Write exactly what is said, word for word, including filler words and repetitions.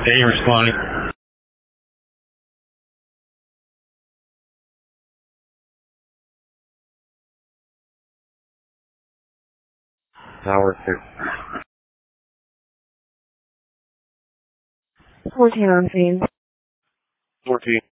A responding. Tower six. fourteen on scene. fourteen.